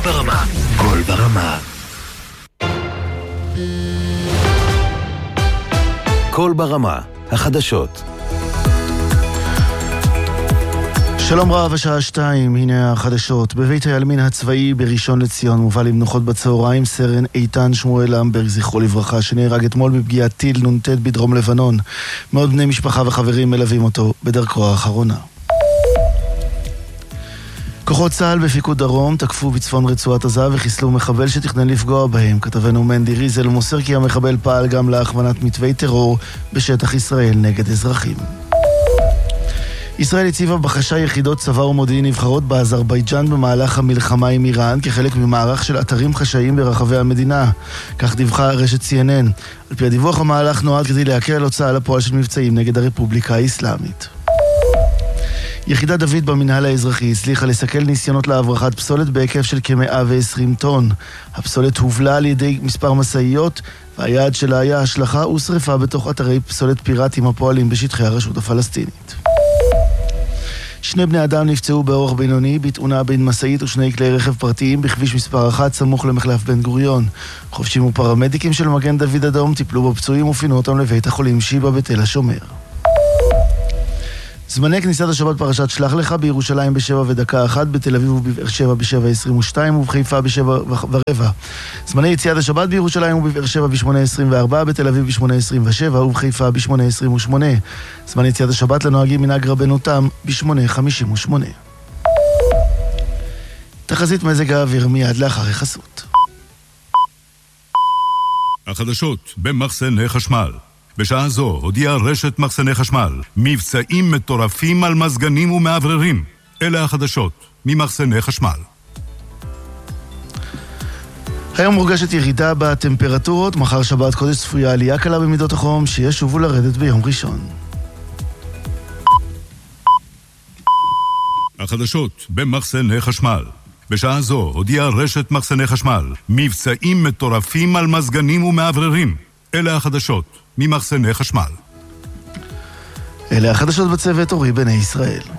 ברמה. קול ברמה. קול ברמה. החדשות. שלום רב, השעה 2, הנה החדשות. בבית העלמין הצבאי בראשון לציון מובא למנוחות בצהריים סרן איתן שמואל אמברג, זכרו לברכה, שנהרג אתמול בפגיעת טיל נ"ט בדרום לבנון. מאות בני משפחה וחברים מלווים אותו בדרכו האחרונה. כוחות צה"ל בפיקוד דרום תקפו בצפון רצועת עזה וחיסלו מחבל שתכנן לפגוע בהם. כתבנו מנדי ריזל מוסר כי המחבל פעל גם להכוונת מתווי טרור בשטח ישראל נגד אזרחים. ישראל הציבה בחשאי יחידות צבא ומודיעין נבחרות באזרבייג'אן במהלך המלחמה עם איראן כחלק ממערך של אתרים חשאיים ברחבי המדינה. כך דיווחה רשת CNN. על פי הדיווח, המהלך נועד כדי להקל על הוצאה לפועל של מבצעים נגד הרפובליקה האסלאמית. יחידת דוד במנהל האזרחי הצליחה לסכל ניסיונות להברחת פסולת בהיקף של כ-120 טון. הפסולת הובלה על ידי מספר מסעיות, והיעד שלה היה השלכה ושריפה בתוך אתרי פסולת פיראטיים הפועלים בשטחי הרשות הפלסטינית. 2 בני אדם נפצעו באורח בינוני בתאונה בין מסעית ושני כלי רכב פרטיים בכביש מספר 1 סמוך למחלף בן גוריון. חובשים ופרמדיקים של מגן דוד אדום טיפלו בפצועים ופינו אותם לבית החולים שיבא בתל השומר. זמני כניסת השבת פרשת שלח לך בירושלים ב7:01, בתל אביב ובבאר שבע ב7:22 ובחיפה ב7:15. זמני יציאת השבת בירושלים ובבאר שבע ב8:24, בתל אביב ב8:27 ובחיפה ב8:28. זמן יציאת השבת לנוהגים מנהג רבנו תם ב8:58. תחזית מזג האוויר מיד לאחר החסות. החדשות במחסני חשמל. בשעה זו הודיעה רשת מחסני חשמל מבצעים מטורפים על מזגנים ומעבררים. אלה החדשות ממחסני חשמל. היום מורגשת ירידה בטמפרטורות, מחר שבת קודש צפויה עלייה קלה במידות החום שישובו לרדת ביום ראשון. החדשות במחסני חשמל. בשעה זו הודיעה רשת מחסני חשמל מבצעים מטורפים על מזגנים ומעבררים. אלה החדשות ממחסני חשמל. אלה החדשות בצוות אורי בני ישראל.